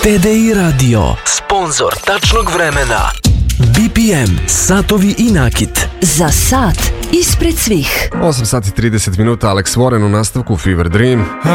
TDI Radio, sponzor tačnog vremena. BPM, satovi i nakit. Za sat ispred svih. 8 sati 30 minuta, Alex Warren u nastavku Fever Dream.